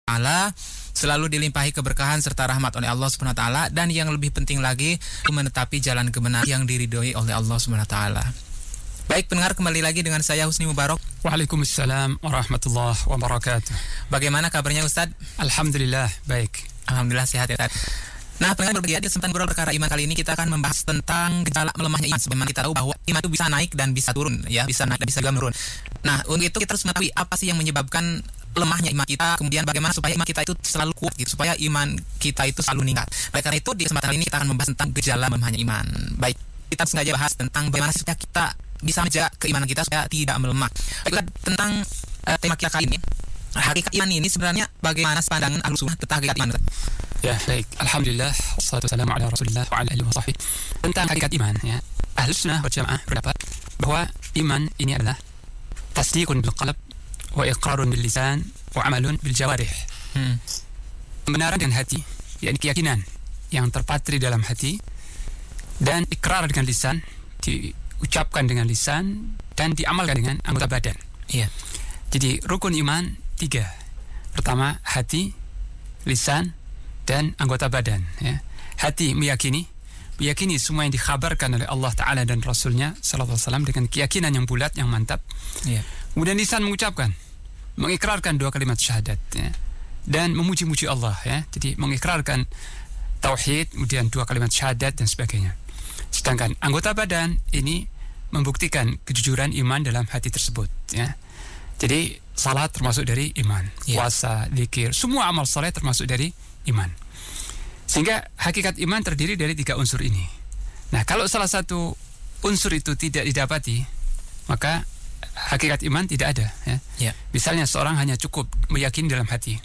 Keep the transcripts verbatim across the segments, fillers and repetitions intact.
Ta'ala, selalu dilimpahi keberkahan serta rahmat oleh Allah Subhanahu wa taala, dan yang lebih penting lagi menetapi jalan kebenaran yang diridhoi oleh Allah Subhanahu wa taala. Baik pendengar, kembali lagi dengan saya Husni Mubarak. Waalaikumsalam warahmatullahi wabarakatuh. Bagaimana kabarnya Ustadz? Alhamdulillah baik. Alhamdulillah sehat ya Ustadz. Nah, pendengar berbahagia, di kesempatan ngobrol perkara iman kali ini kita akan membahas tentang gejala melemahnya iman. Sebagaimana kita tahu bahwa iman itu bisa naik dan bisa turun, ya, bisa naik dan bisa juga menurun. Nah, untuk itu kita harus mengetahui apa sih yang menyebabkan lemahnya iman kita, kemudian bagaimana supaya iman kita itu selalu kuat gitu, supaya iman kita itu selalu meningkat. Oleh karena itu di kesempatan kali ini kita akan membahas tentang gejala melemahnya iman. Baik, kita sengaja bahas tentang bagaimana supaya kita bisa menjaga keimanan kita supaya tidak melemah. Baiklah, tentang uh, tema kita kali ini, hakikat iman ini sebenarnya bagaimana pandangan Ahlus Sunnah tentang hakikat iman? Ya, baik. Alhamdulillah, wassalatu wassalamu ala Rasulillah wa ala alihi wa sahbihi. Tentang hakikat iman, ya. Ahlus Sunnah wal Jamaah berpendapat bahwa iman ini adalah tasdiqun bil qalb wa iqrarun bil lisan wa amalun bil jawarih. Hmm. Pembenaran dengan hati, yakni keyakinan yang terpatri dalam hati, dan ikrar dengan lisan, diucapkan dengan lisan dan diamalkan dengan anggota badan. Iya. Jadi rukun iman tiga. Pertama hati, lisan, dan anggota badan, ya. Hati meyakini, meyakini semua yang dikhabarkan oleh Allah Ta'ala dan Rasulnya Sallallahu Alaihi Wasallam dengan keyakinan yang bulat, yang mantap. Iya. Kemudian lisan mengucapkan, mengikrarkan dua kalimat syahadat, ya, dan memuji-muji Allah, ya. Jadi mengikrarkan tauhid, kemudian dua kalimat syahadat dan sebagainya. Sedangkan anggota badan ini membuktikan kejujuran iman dalam hati tersebut, ya. Jadi salat termasuk dari iman, yeah. Puasa, zikir, semua amal saleh termasuk dari iman. Sehingga hakikat iman terdiri dari tiga unsur ini. Nah, kalau salah satu unsur itu tidak didapati, maka hakikat iman tidak ada, ya. Yeah. Misalnya seorang hanya cukup meyakini dalam hati,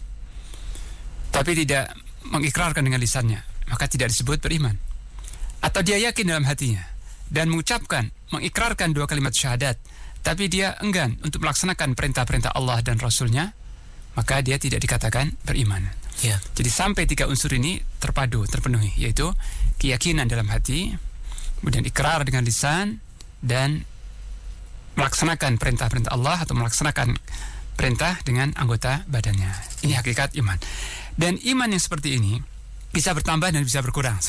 tapi tidak mengikrarkan dengan lisannya, maka tidak disebut beriman. Atau dia yakin dalam hatinya dan mengucapkan, mengikrarkan dua kalimat syahadat, tapi dia enggan untuk melaksanakan perintah-perintah Allah dan Rasulnya, maka dia tidak dikatakan beriman. Yeah. Jadi sampai tiga unsur ini terpadu, terpenuhi, yaitu keyakinan dalam hati, kemudian ikrar dengan lisan, dan melaksanakan perintah-perintah Allah atau melaksanakan perintah dengan anggota badannya. Ini hakikat iman. Dan iman yang seperti ini bisa bertambah dan bisa berkurang.